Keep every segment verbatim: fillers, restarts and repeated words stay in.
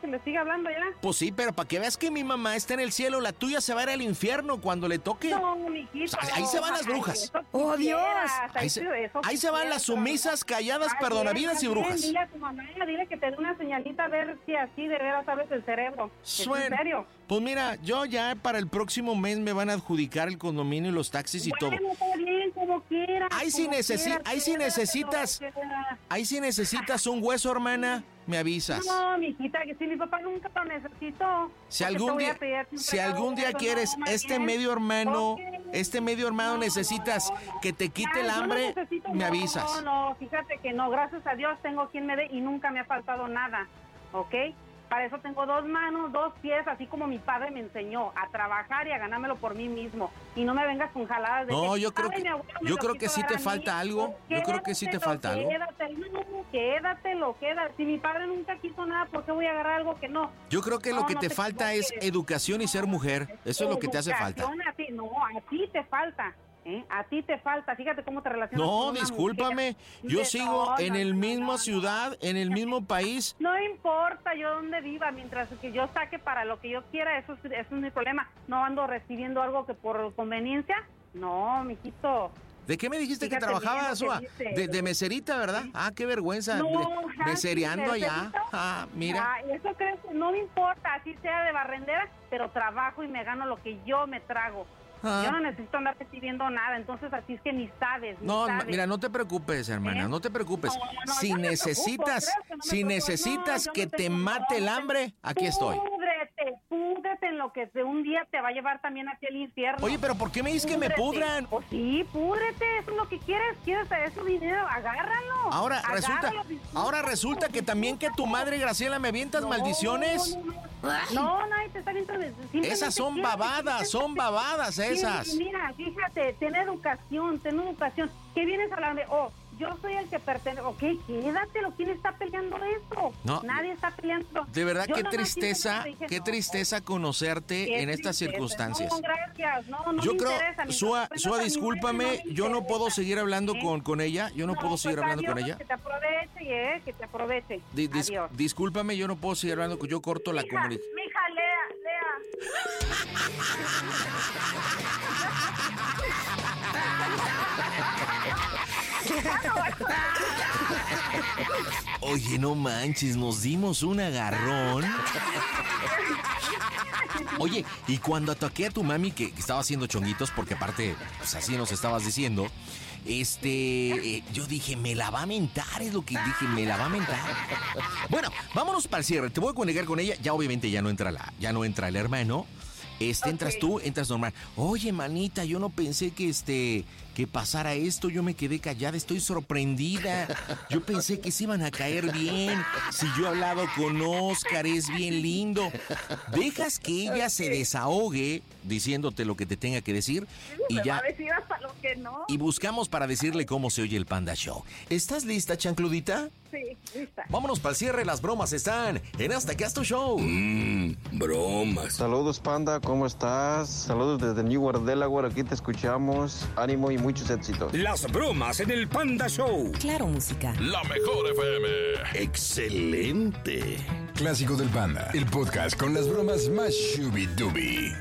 le siga hablando ya. Pues sí, pero para que veas que mi mamá está en el cielo, la tuya se va a ir al infierno cuando le toque. No, mijito. O sea, ahí se van las brujas. Ay, ¡Oh, Dios! Ahí se, ahí se van las sumisas, calladas, Ay, perdonavidas y bien, brujas. Dile a tu mamá, dile que te dé una señalita a ver si así de veras sabes el cerebro. Suena. ¿En serio? Pues mira, yo ya para el próximo mes me van a adjudicar el condominio y los taxis y bueno, todo. Está bien, como quieras. Ahí sí, necesi- ahí sí necesitas, ahí sí necesitas un hueso, hermana, me avisas. No, mijita, que si mi papá nunca lo necesitó. Si algún día, si algún día quieres este medio hermano, este medio hermano necesitas que te quite el hambre, me avisas. No, no, fíjate que no, gracias a Dios tengo quien me dé y nunca me ha faltado nada, ¿ok? Para eso tengo dos manos, dos pies, así como mi padre me enseñó a trabajar y a ganármelo por mí mismo. Y no me vengas con jaladas de No, que, yo creo "Ay, que, mi abuelo me yo lo creo quiso que sí dar te a mí". falta algo. Yo creo que sí te falta algo. Quédatelo, no, quédatelo, quédatelo. Si mi padre nunca quiso nada, ¿por qué voy a agarrar algo que no? Yo creo que lo No, que no te te falta es equivoques. educación y ser mujer. Eso es lo que te hace falta. Educación a ti, no, a ti te falta. ¿Eh? A ti te falta, fíjate cómo te relacionas No, con una discúlpame, mujer. yo De- sigo no, en no, el no, mismo no, ciudad, en el mismo país. No importa yo dónde viva, mientras que yo saque para lo que yo quiera, eso es, eso es mi problema. No ando recibiendo algo que por conveniencia. No, mijito. ¿De qué me dijiste Fíjate que trabajabas, bien lo Sua? que dice. De, de meserita, ¿verdad? Ah, qué vergüenza. No, de- ah, mesereando ¿sí, allá. meserita? Ah, mira. Ah, eso crees, no me importa, así sea de barrendera, pero trabajo y me gano lo que yo me trago. Ah. Yo no necesito andar recibiendo nada, entonces así es que ni sabes, ni No, sabes. mira, no te preocupes, hermana, ¿Eh? no te preocupes. No, no, no, si yo no me necesitas, preocupo, creo que no me si preocupo. necesitas No, yo que no te tengo- mate el no, hambre, aquí estoy. Púdrete, púdrete en lo que de un día te va a llevar también a ti al infierno. Oye, pero ¿por qué me dices que me Púdrete. pudran? Pues sí, púdrete, eso es lo que quieres, quieres ese dinero, agárralo. Ahora resulta, agárralo, disfrútalo. ahora resulta que también que tu madre Graciela me avientas No, maldiciones. No, no, no, nadie te está viendo. Simplemente Esas son quiero que- babadas, son babadas esas. Sí, mira, fíjate, ten educación, ten educación. ¿Qué vienes a hablar de? Oh, yo soy el que pertenece. Ok, quédatelo. ¿Quién está peleando eso? No. Nadie está peleando. De verdad, Yo qué nomás tristeza, simplemente dije, qué no, tristeza conocerte qué en estas tristeza. circunstancias. No, gracias. No, no Yo me creo, interesa. Mientras Sua, aprendas Sua, a mi discúlpame, nivel, no me yo no puedo interesa. seguir hablando ¿Eh? con, con ella, yo no, puedo pues, seguir hablando con adiós, ella. Que te aproveche, eh, que te aproveche. Di- dis- Adiós. discúlpame, yo no puedo seguir hablando, con yo corto la Mija, comunicación. mija, lea, lea. Oye, no manches, nos dimos un agarrón. Oye, y cuando ataqué a tu mami que, que estaba haciendo chonguitos, porque aparte, pues así nos estabas diciendo, este, eh, yo dije, me la va a mentar, es lo que dije, me la va a mentar. Bueno, vámonos para el cierre, te voy a comunicar con ella, ya obviamente ya no entra la, ya no entra el hermano. Este, entras Ok. tú, entras normal. Oye, manita, yo no pensé que este, que pasara esto, yo me quedé callada, estoy sorprendida. Yo pensé que se iban a caer bien. Si yo he hablado con Oscar, es bien lindo. Dejas que ella se desahogue diciéndote lo que te tenga que decir y Me va ya. a decir hasta lo que no. Y buscamos para decirle cómo se oye el Panda Show. ¿Estás lista, chancludita? Sí, lista. Vámonos para el cierre, las bromas están en Hasta que haz tu show. Mmm, bromas. Saludos, Panda, ¿cómo estás? Saludos desde Newark, Delaware, aquí te escuchamos. Ánimo y muchos éxitos. Las bromas en el Panda Show. Claro, música. La mejor F M. Excelente. Clásico del Panda, el podcast con las bromas más shubi-dubi.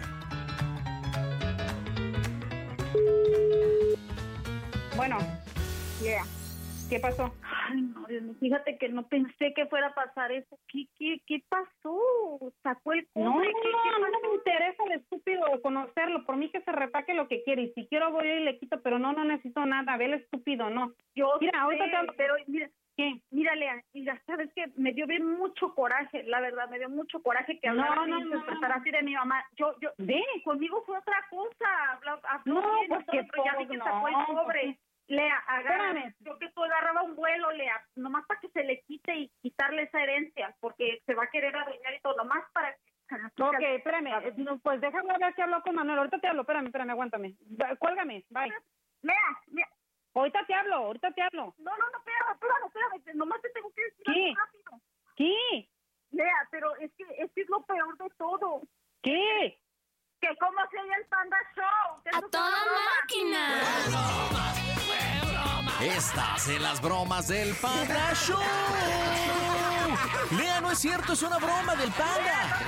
Bueno, yeah. ¿Qué pasó? Ay, no, Dios mío, fíjate que no pensé que fuera a pasar eso. ¿Qué, qué, qué pasó? ¿Sacó el No, no, cobre? ¿Qué, qué no, no pasó? me interesa el estúpido conocerlo. Por mí que se repaque lo que quiere. Y si quiero voy y le quito, pero no, no necesito nada. Ve el estúpido, no. Yo Mira, ahorita sé, te hablo. pero mira, ¿Qué? mira, Lea, y ya sabes que me dio bien mucho coraje, la verdad, me dio mucho coraje que No, hablara no, así, no, se expresara no. así de mi mamá. Yo, yo, Ve. conmigo fue otra cosa. Habló, habló No, bien, pues todo, que pero ya vi todo, que no, sacó el cobre. pues Lea, agárrame. Espérame. Yo que tú agarraba un vuelo, Lea, nomás para que se le quite y quitarle esa herencia, porque se va a querer adueñar y todo, nomás para que... Ok, espérame. eh, no, pues déjame ver si hablo con Manuel. Ahorita te hablo. Espérame, espérame, aguántame. Va, Cuélgame, bye. Lea, Lea, Ahorita te hablo, ahorita te hablo. no, no, no, espérame, espérame, espérame, te- nomás te tengo que decir ¿Qué? algo rápido. ¿Qué? Lea, pero es que, es que es lo peor de todo, ¿Qué? que cómo se oye el Panda Show. Que ¡A eso es toda una broma. máquina! Estás en las bromas del Panda Show. Lea, no es cierto, es una broma del Panda.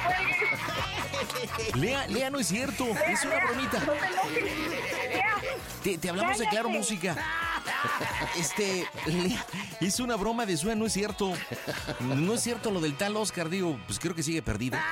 Lea, Lea, no es cierto, es una bromita. Te, te hablamos de Claro Música. Este, Lea, es una broma de Sua, no es cierto. No es cierto lo del tal Oscar, digo, pues creo que sigue perdida.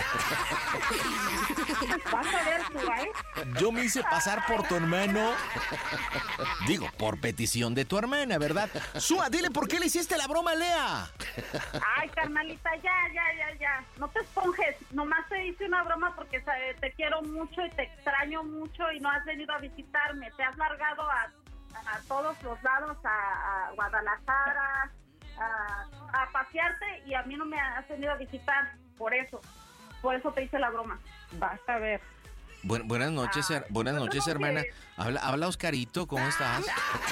Vas a ver tú, ¿eh? Yo me hice pasar por tu hermano. Digo, por petición de tu hermana, ¿verdad? Sua, dile por qué le hiciste la broma a Lea. Ay, carnalita, ya, ya, ya, ya. No te esponjes. Nomás te hice una broma porque sabe, te quiero mucho y te extraño mucho y no has venido a visitarme. Te has largado a, a todos los lados, a, a Guadalajara, a, a pasearte y a mí no me has venido a visitar. Por eso, por eso te hice la broma. Vas a ver. Bu- buenas noches, her- buenas noches, hermana. Habla, habla Oscarito, ¿cómo estás?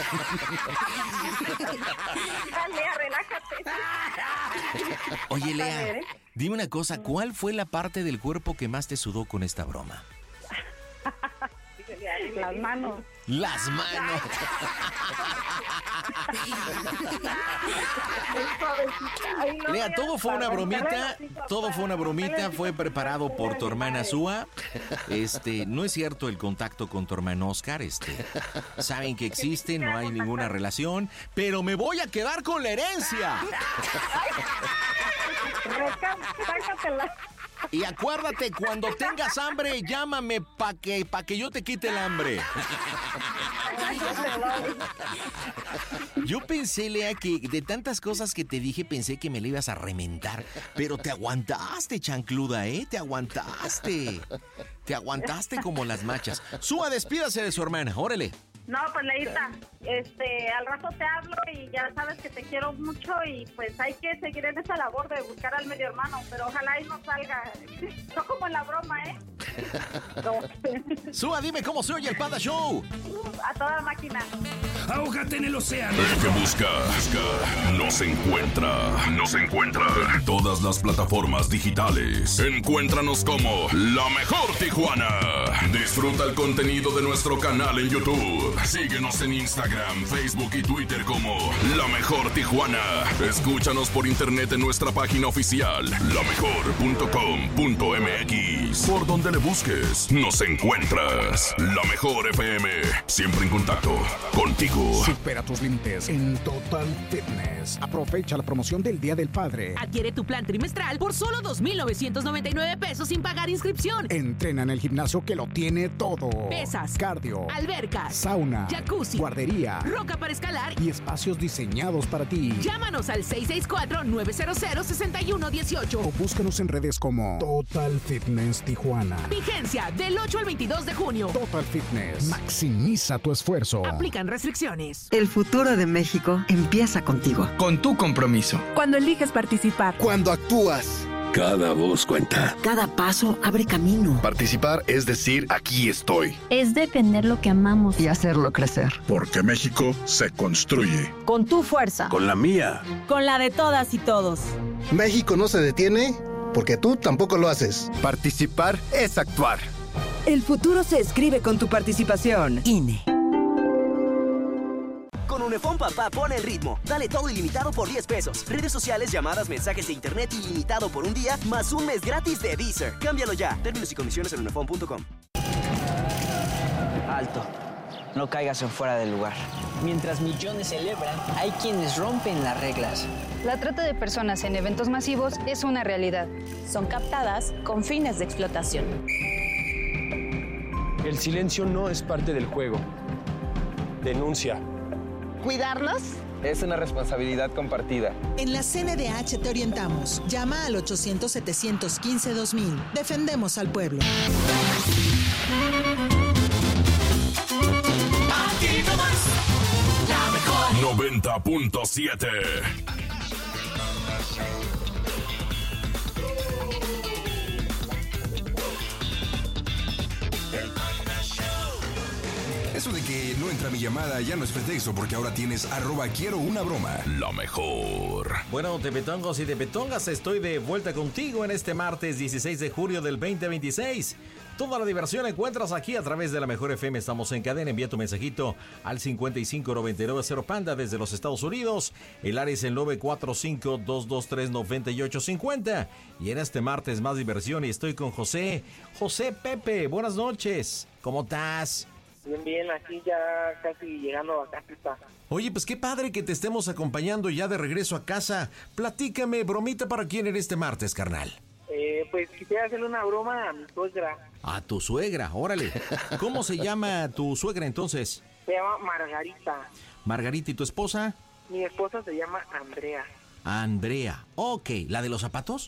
Lea, relájate. Oye, Lea, dime una cosa, ¿cuál fue la parte del cuerpo que más te sudó con esta broma? Las manos. Las manos. Lea, todo fue una bromita, todo fue una bromita, fue preparado por tu hermana Sua. Este, no es cierto el contacto con tu hermano Oscar, este, saben que existe, no hay ninguna relación, pero me voy a quedar con la herencia. Sácatela. Y acuérdate, cuando tengas hambre, llámame pa' que, pa' que yo te quite el hambre. Yo pensé, Lea, que de tantas cosas que te dije, pensé que me le ibas a reventar. Pero te aguantaste, chancluda, ¿eh? Te aguantaste. Te aguantaste como las machas. Sua, despídase de su hermana, órale. No, pues Leita, este, al rato te hablo y ya sabes que te quiero mucho y pues hay que seguir en esa labor de buscar al medio hermano, pero ojalá y no salga, no como en la broma, ¿eh? No. Sua, dime cómo se oye el Panda Show. A toda máquina. Ahógate en el océano. El que busca, busca, no se encuentra, no se encuentra. En todas las plataformas digitales, encuéntranos como La Mejor Tijuana. Disfruta el contenido de nuestro canal en YouTube. Síguenos en Instagram, Facebook y Twitter como La Mejor Tijuana. Escúchanos por internet en nuestra página oficial, la mejor punto com punto m x. Por donde le busques, nos encuentras. La Mejor F M, siempre en contacto contigo. Supera tus límites en Total Fitness. Aprovecha la promoción del Día del Padre. Adquiere tu plan trimestral por solo dos mil novecientos noventa y nueve pesos sin pagar inscripción. Entrena en el gimnasio que lo tiene todo. Pesas, cardio, albercas, sauna, jacuzzi, guardería, roca para escalar y espacios diseñados para ti. Llámanos al seis seis cuatro, nueve cero cero, seis uno uno ocho. O búscanos en redes como Total Fitness Tijuana. Vigencia del ocho al veintidós de junio. Total Fitness. Maximiza tu esfuerzo. Aplican restricciones. El futuro de México empieza contigo. Con tu compromiso. Cuando eliges participar. Cuando actúas. Cada voz cuenta. Cada paso abre camino. Participar es decir, aquí estoy. Es defender lo que amamos. Y hacerlo crecer. Porque México se construye. Con tu fuerza. Con la mía. Con la de todas y todos. México no se detiene porque tú tampoco lo haces. Participar es actuar. El futuro se escribe con tu participación. I N E. Con Unifón Papá pone el ritmo. Dale todo ilimitado por diez pesos. Redes sociales, llamadas, mensajes de internet ilimitado por un día, más un mes gratis de Deezer. Cámbialo ya. Términos y condiciones en unifón punto com. Alto. No caigas en fuera del lugar. Mientras millones celebran, hay quienes rompen las reglas. La trata de personas en eventos masivos es una realidad. Son captadas con fines de explotación. El silencio no es parte del juego. Denuncia. ¿Cuidarlos? Es una responsabilidad compartida. En la C N D H te orientamos. Llama al ochocientos, setecientos quince, dos mil. Defendemos al pueblo. Aquí nomás, la mejor. noventa punto siete. Eso de que no entra mi llamada ya no es pretexto, porque ahora tienes arroba quiero una broma. La mejor. Bueno, tepetongos y tepetongas, estoy de vuelta contigo en este martes dieciséis de julio del veinte veintiséis. Toda la diversión encuentras aquí a través de la Mejor F M. Estamos en cadena. Envía tu mensajito al cincuenta y cinco noventa y nueve cero Panda desde los Estados Unidos. El área es el nueve cuatro cinco, dos dos tres, nueve ocho cinco cero. Y en este martes más diversión y estoy con José. José Pepe, buenas noches. ¿Cómo estás? Bien, bien, aquí ya casi llegando a casita. Oye, pues qué padre que te estemos acompañando ya de regreso a casa. Platícame, bromita para quién en este martes, carnal. Eh, pues quisiera hacerle una broma a mi suegra. A tu suegra, órale. ¿Cómo se llama tu suegra entonces? Se llama Margarita. Margarita, ¿y tu esposa? Mi esposa se llama Andrea. Andrea, ok. ¿La de los zapatos?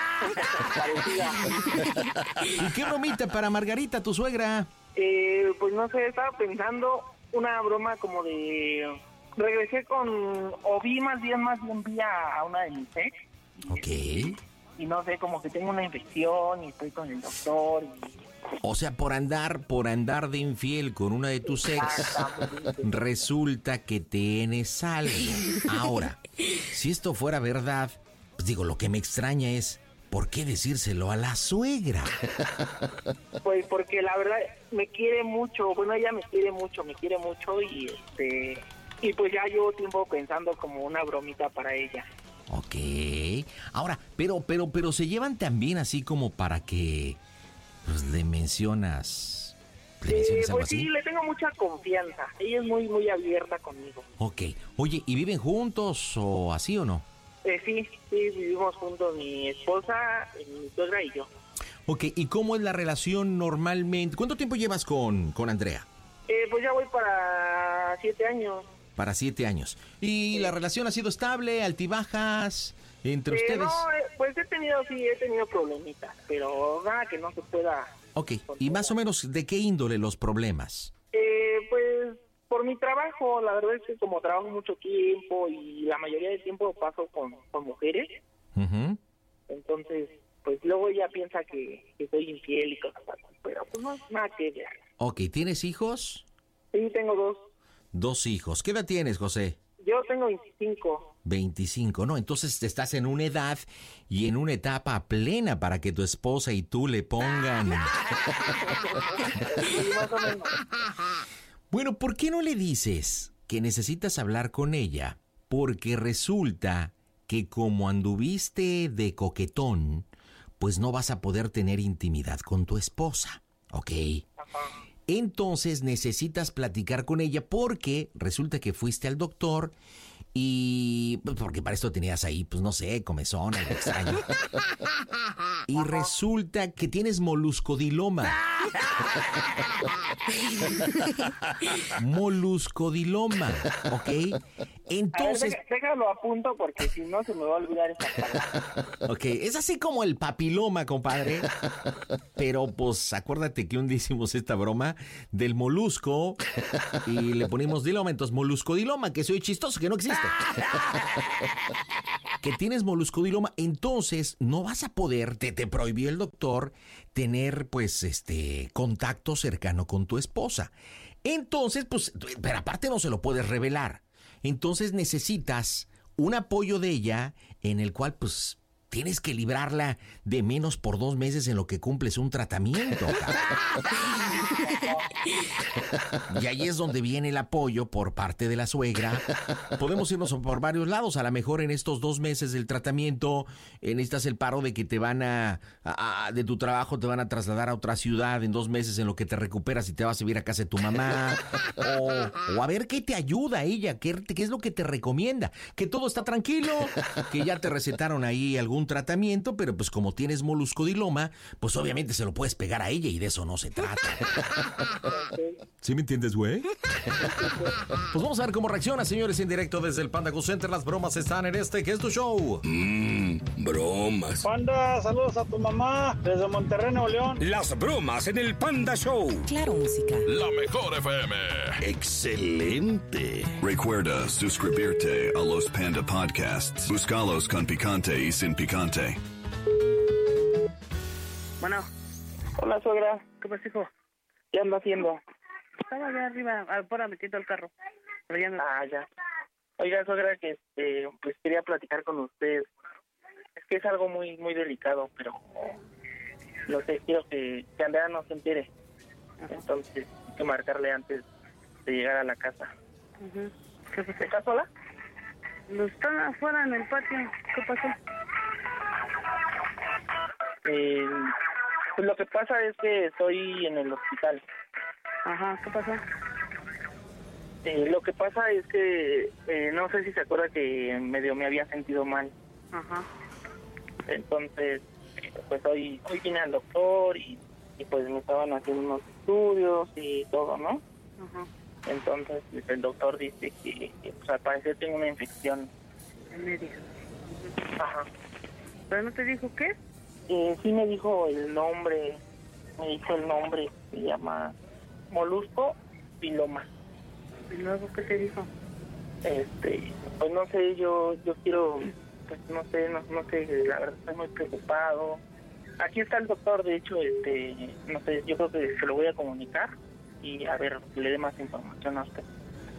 ¿Y qué bromita para Margarita, tu suegra? Eh, pues no sé, estaba pensando una broma como de... Regresé con... O vi más bien, más bien vi a, a una de mis ex. Ok. Y, y no sé, como que tengo una infección y estoy con el doctor y... O sea, por andar, por andar de infiel con una de tus ex, resulta que tienes algo. Ahora, si esto fuera verdad, pues digo, lo que me extraña es, ¿por qué decírselo a la suegra? Pues porque la verdad me quiere mucho, bueno, ella me quiere mucho, me quiere mucho y este y pues ya llevo tiempo pensando como una bromita para ella. Ok. Ahora, pero, pero, pero se llevan también así como para que pues le mencionas. ¿Le mencionas eh, algo pues así? sí, le tengo mucha confianza. Ella es muy, muy abierta conmigo. Ok. Oye, ¿y viven juntos o así o no? Eh, sí, sí, vivimos juntos, mi esposa, mi suegra y yo. Ok, ¿y cómo es la relación normalmente? ¿Cuánto tiempo llevas con, con Andrea? Eh, pues ya voy para siete años. Para siete años. ¿Y sí. La relación ha sido estable, altibajas entre eh, ustedes? No, eh, pues he tenido, sí, he tenido problemitas, pero nada que no se pueda... Ok, ¿y más o menos de qué índole los problemas? Eh, pues... Por mi trabajo, la verdad es que como trabajo mucho tiempo y la mayoría del tiempo paso con, con mujeres, uh-huh. Entonces, pues luego ella piensa que, que soy infiel y cosas así, pero pues no es nada que ver. Ok, ¿tienes hijos? Sí, tengo dos. Dos hijos. ¿Qué edad tienes, José? Yo tengo veinticinco. veinticinco, ¿no? Entonces estás en una edad y en una etapa plena para que tu esposa y tú le pongan... Sí, más o menos. Bueno, ¿por qué no le dices que necesitas hablar con ella? Porque resulta que como anduviste de coquetón, pues no vas a poder tener intimidad con tu esposa, ¿ok? Entonces necesitas platicar con ella porque resulta que fuiste al doctor y... porque para esto tenías ahí, pues no sé, comezón, algo extraño. Y resulta que tienes moluscodiloma. Moluscodiloma, ¿ok? Entonces... A ver, déjalo a punto porque si no se me va a olvidar esa palabra. Ok, es así como el papiloma, compadre. Pero pues acuérdate que un día hicimos esta broma del molusco y le ponimos diloma, entonces moluscodiloma, que soy chistoso, que no existe. Que tienes moluscodiloma, entonces no vas a poder, te, te prohibió el doctor tener pues este contacto cercano con tu esposa. Entonces, pues, pero aparte no se lo puedes revelar. Entonces necesitas un apoyo de ella en el cual pues tienes que librarla de menos por dos meses en lo que cumples un tratamiento. Y ahí es donde viene el apoyo por parte de la suegra. Podemos irnos por varios lados. A lo mejor en estos dos meses del tratamiento eh, necesitas el paro de que te van a, a, a... de tu trabajo te van a trasladar a otra ciudad en dos meses en lo que te recuperas y te vas a vivir a casa de tu mamá. O, o a ver qué te ayuda ella, qué, qué es lo que te recomienda. Que todo está tranquilo, que ya te recetaron ahí algún tratamiento, pero pues como tienes moluscodiloma, pues obviamente se lo puedes pegar a ella y de eso no se trata. ¿Sí me entiendes, güey? Pues vamos a ver cómo reacciona, señores, en directo desde el Panda Go Center. Las bromas están en este, que es tu show. Mmm, bromas. Panda, saludos a tu mamá desde Monterrey, Nuevo León. Las bromas en el Panda Show. Claro, música. La mejor F M. Excelente. Recuerda suscribirte a los Panda Podcasts. Búscalos con picante y sin picante. Bueno. Hola, suegra. ¿Qué pasa, hijo? ¿Qué ando haciendo? estaba allá arriba, afuera metido el carro. Pero ya no... Ah, ya. Oiga, suegra, que este, pues quería platicar con usted. Es que es algo muy muy delicado, pero no sé, quiero que, que Andrea no se entere. Entonces, hay que marcarle antes de llegar a la casa. Uh-huh. ¿Qué pasó? ¿Estás sola? No, están afuera en el patio. ¿Qué pasó? Eh, pues lo que pasa es que estoy en el hospital. Ajá, ¿qué pasó? Eh, lo que pasa es que eh, no sé si se acuerda que medio me había sentido mal. Ajá. Entonces, pues hoy, hoy vine al doctor y, y pues me estaban haciendo unos estudios y todo, ¿no? Ajá. Entonces, pues, el doctor dice que, que pues, al parecer tengo una infección. En medio. Ajá. ¿Pero no te dijo qué? Eh, sí me dijo el nombre, me dijo el nombre, se llama Molusco Diloma. ¿Y luego qué te dijo? Este, pues no sé, yo yo quiero, pues no sé, no, no sé, la verdad estoy muy preocupado. Aquí está el doctor, de hecho, este, no sé, yo creo que se lo voy a comunicar y a ver, que le dé más información a usted.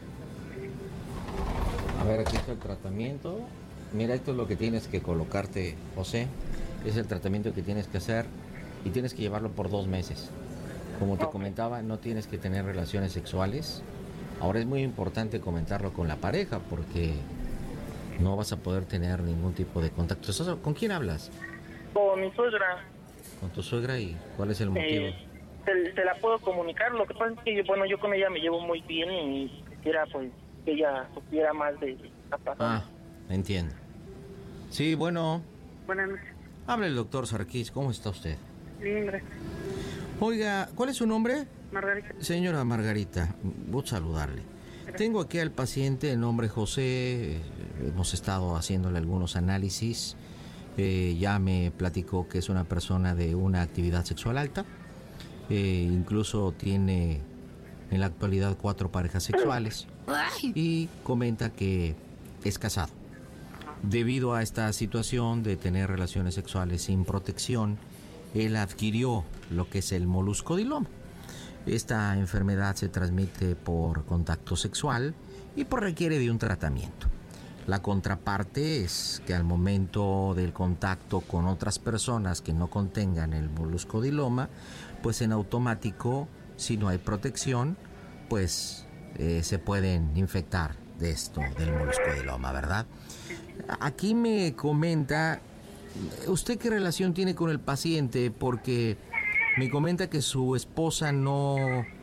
A ver, aquí está el tratamiento. Mira, esto es lo que tienes que colocarte, José. Es el tratamiento que tienes que hacer y tienes que llevarlo por dos meses. Como te comentaba, no tienes que tener relaciones sexuales. Ahora es muy importante comentarlo con la pareja porque no vas a poder tener ningún tipo de contacto. ¿Con quién hablas? Con mi suegra. ¿Con tu suegra? ¿Y cuál es el motivo? Eh, se, se la puedo comunicar. Lo que pasa es que yo, bueno, yo con ella me llevo muy bien y quisiera pues que ella supiera más de esta persona. Ah, entiendo. Sí, bueno. Buenas noches. Habla el doctor Sarkis. ¿Cómo está usted? Bien, gracias. Oiga, ¿cuál es su nombre? Margarita. Señora Margarita, voy a saludarle. Gracias. Tengo aquí al paciente, el nombre José. Hemos estado haciéndole algunos análisis. Eh, ya me platicó que es una persona de una actividad sexual alta. Eh, incluso tiene en la actualidad cuatro parejas sexuales. Y comenta que es casado. Debido a esta situación de tener relaciones sexuales sin protección, él adquirió lo que es el moluscodiloma. Esta enfermedad se transmite por contacto sexual y pues requiere de un tratamiento. La contraparte es que al momento del contacto con otras personas que no contengan el moluscodiloma, pues en automático, si no hay protección, pues eh, se pueden infectar de esto, del moluscodiloma, ¿verdad? Aquí me comenta, ¿usted qué relación tiene con el paciente? Porque me comenta que su esposa no,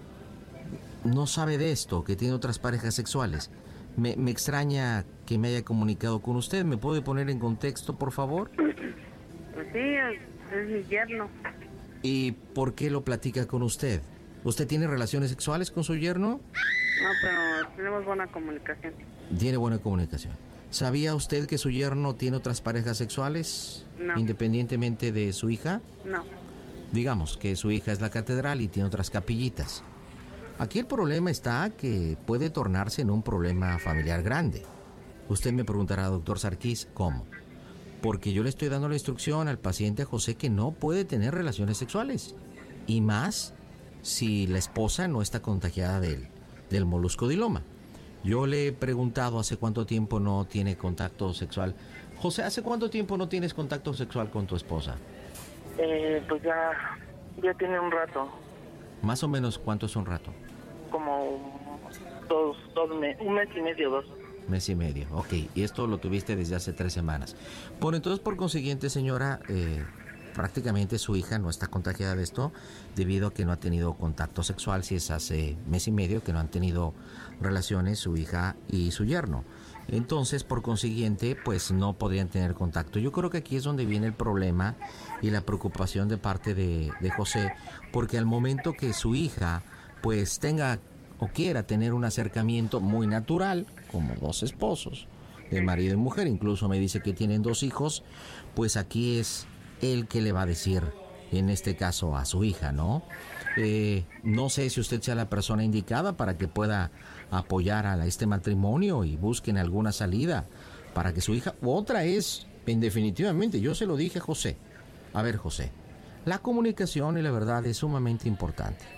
no sabe de esto, que tiene otras parejas sexuales. Me, me extraña que me haya comunicado con usted. ¿Me puede poner en contexto, por favor? Pues sí, es mi yerno. ¿Y por qué lo platica con usted? ¿Usted tiene relaciones sexuales con su yerno? No, pero tenemos buena comunicación. Tiene buena comunicación. ¿Sabía usted que su yerno tiene otras parejas sexuales? No. Independientemente de su hija. No. Digamos que su hija es la catedral y tiene otras capillitas. Aquí el problema está que puede tornarse en un problema familiar grande. Usted me preguntará, doctor Sarkis, ¿cómo? Porque yo le estoy dando la instrucción al paciente José que no puede tener relaciones sexuales. Y más si la esposa no está contagiada del, del moluscodiloma. Yo le he preguntado hace cuánto tiempo no tiene contacto sexual. José, ¿hace cuánto tiempo no tienes contacto sexual con tu esposa? Eh, pues ya, ya tiene un rato. Más o menos, ¿cuánto es un rato? Como dos, dos me, un mes y medio, dos. Mes y medio, ok. Y esto lo tuviste desde hace tres semanas. Bueno, entonces, por consiguiente, señora, eh, prácticamente su hija no está contagiada de esto debido a que no ha tenido contacto sexual, si es hace mes y medio que no han tenido relaciones su hija y su yerno. Entonces, por consiguiente, pues no podrían tener contacto. Yo creo que aquí es donde viene el problema y la preocupación de parte de, de José, porque al momento que su hija pues tenga o quiera tener un acercamiento muy natural, como dos esposos, de marido y mujer, incluso me dice que tienen dos hijos, pues aquí es él que le va a decir, en este caso, a su hija, ¿no? Eh, no sé si usted sea la persona indicada para que pueda apoyar a este matrimonio y busquen alguna salida para que su hija... Otra es, en definitivamente, yo se lo dije a José. A ver, José, la comunicación y la verdad es sumamente importante.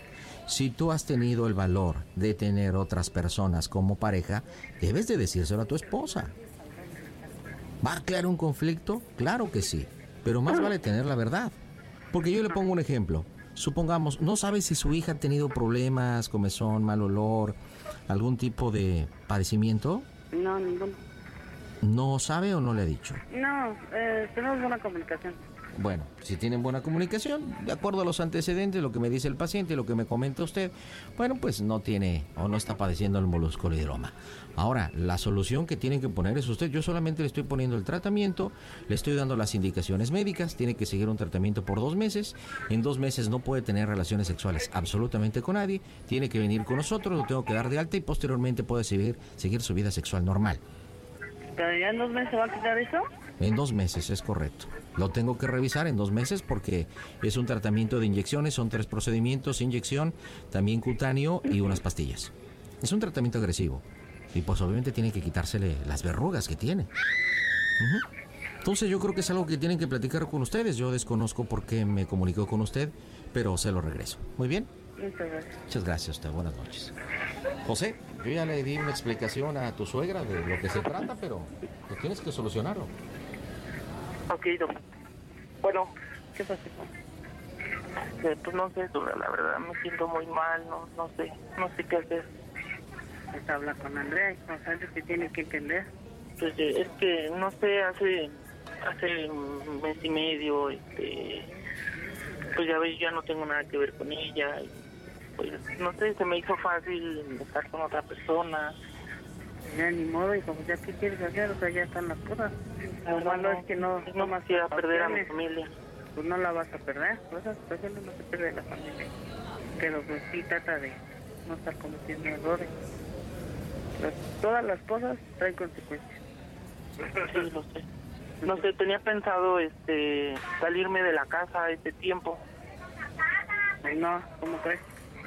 Si tú has tenido el valor de tener otras personas como pareja, debes de decírselo a tu esposa. ¿Va a crear un conflicto? Claro que sí, pero más vale tener la verdad. Porque yo le pongo un ejemplo. Supongamos, no sabe si su hija ha tenido problemas, comezón, mal olor, algún tipo de padecimiento. No, ninguno. ¿No sabe o no le ha dicho? No, eh, tenemos buena comunicación. Bueno, si tienen buena comunicación, de acuerdo a los antecedentes, lo que me dice el paciente, lo que me comenta usted, bueno, pues no tiene o no está padeciendo el moluscohidroma. Ahora, la solución que tienen que poner es usted. Yo solamente le estoy poniendo el tratamiento, le estoy dando las indicaciones médicas, tiene que seguir un tratamiento por dos meses. En dos meses no puede tener relaciones sexuales absolutamente con nadie, tiene que venir con nosotros, lo tengo que dar de alta y posteriormente puede seguir, seguir su vida sexual normal. ¿Pero ya en dos meses se va a quitar eso? En dos meses, es correcto. Lo tengo que revisar en dos meses porque es un tratamiento de inyecciones, son tres procedimientos, inyección, también cutáneo y unas pastillas. Es un tratamiento agresivo y pues obviamente tiene que quitársele las verrugas que tiene. Uh-huh. Entonces yo creo que es algo que tienen que platicar con ustedes. Yo desconozco por qué me comunicó con usted, pero se lo regreso. Muy bien. Muchas gracias. Muchas gracias a usted. Buenas noches. José, yo ya le di una explicación a tu suegra de lo que se trata, pero pues tienes que solucionarlo. Ok, doctor. Bueno, ¿qué pasa? Eh, pues no sé, doctora, la verdad me siento muy mal, no no sé, no sé qué hacer. Pues habla con Andrea, no sabes que tiene que entender. Pues eh, es que, no sé, hace hace un mes y medio, este, pues ya ves, ya no tengo nada que ver con ella. Y, pues, no sé, se me hizo fácil estar con otra persona. Ya ni modo, hijo, pues ya qué quieres hacer, o sea, ya están las cosas. Lo malo es que no, no más quiero perder a mi familia. Pues no la vas a perder, por esas situaciones no se pierde la familia. Pero pues sí trata de no estar cometiendo errores. Pero todas las cosas traen consecuencias. Sí, lo sé. No sé, tenía pensado este salirme de la casa este tiempo. No, ¿cómo crees?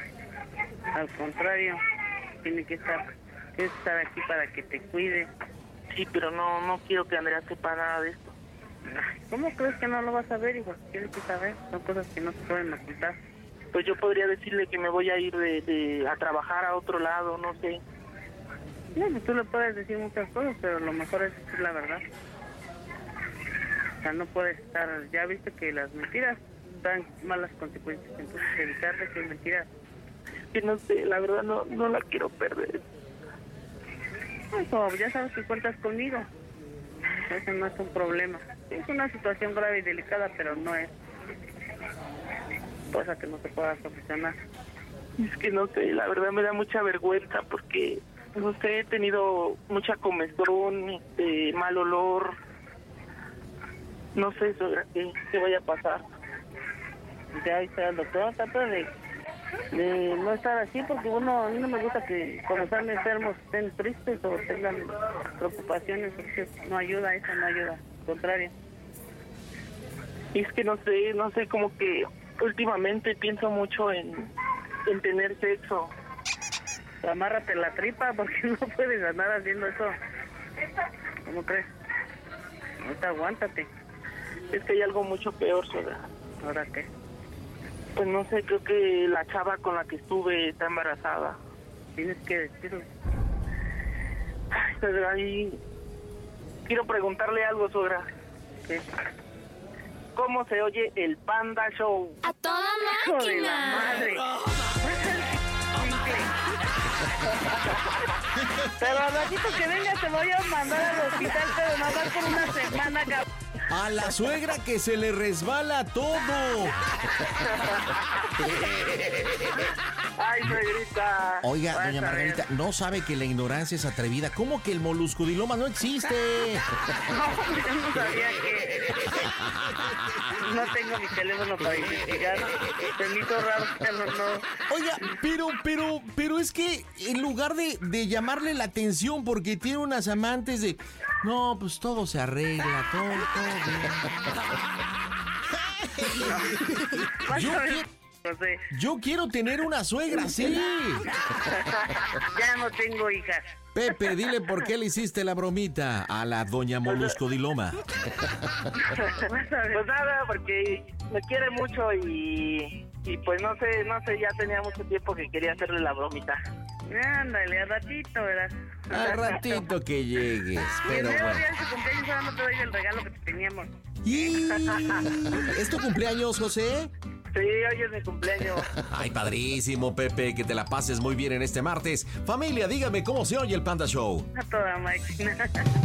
Al contrario, tiene que estar, tiene que estar aquí para que te cuide. Sí, pero no no quiero que Andrea sepa nada de esto. ¿Cómo crees que no lo vas a ver? Igual tienes que saber, son cosas que no se pueden ocultar. Pues yo podría decirle que me voy a ir de, de a trabajar a otro lado, no sé. No, pues tú le puedes decir muchas cosas, pero lo mejor es decir la verdad. O sea, no puedes estar, ya viste que las mentiras dan malas consecuencias, entonces evitar decir mentiras. Que no sé, la verdad no no la quiero perder. Eso, ya sabes que cuentas conmigo. Eso no es un problema. Es una situación grave y delicada, pero no es cosa que no se pueda solucionar. Es que no sé, la verdad me da mucha vergüenza porque, no sé, he tenido mucha comezón, este, mal olor. No sé sobre qué, qué vaya a pasar. Ya está el doctor, trata de, de no estar así, porque uno, a mí no me gusta que cuando están enfermos estén tristes o tengan preocupaciones, porque no ayuda, eso no ayuda, al contrario. Y es que no sé, no sé, como que últimamente pienso mucho en, en tener sexo. Amárrate la tripa porque no puedes andar haciendo eso. ¿Cómo crees? Ahorita aguántate. Es que hay algo mucho peor, Soda. ¿Ahora qué? Pues no sé, creo que la chava con la que estuve está embarazada. Tienes que decirlo. Ay, pero ahí quiero preguntarle algo, Sogra. ¿Qué? ¿Cómo se oye el Panda Show? ¡A toda máquina! ¡Hijo de la madre! Pero al ratito que venga te voy a mandar al hospital, pero no vas por una semana, cabrón. A la suegra que se le resbala todo. Ay, suegrita. Oiga, Vas doña Margarita, no sabe que la ignorancia es atrevida. ¿Cómo que el moluscodiloma no existe? No, yo no sabía que... No tengo mi teléfono para investigar. Se me hizo raro, pero no. Oiga, pero, pero, pero es que en lugar de, de llamarle la atención porque tiene unas amantes de... No, pues todo se arregla, todo, todo bien. Yo quiero, yo quiero tener una suegra, sí. Ya no tengo hijas. Pepe, dile por qué le hiciste la bromita a la doña Moluscodiloma. Pues nada, porque me quiere mucho y y pues no sé, no sé, ya tenía mucho tiempo que quería hacerle la bromita. Ándale, al ratito, ¿verdad? Al ratito que llegues, pero y el bueno. día de su cumpleaños ahora no te doy el regalo que te teníamos. ¿Y? ¿Es tu cumpleaños, José? Sí, hoy es mi cumpleaños. Ay, padrísimo, Pepe, que te la pases muy bien en este martes. Familia, dígame cómo se oye el Panda Show. A toda máquina.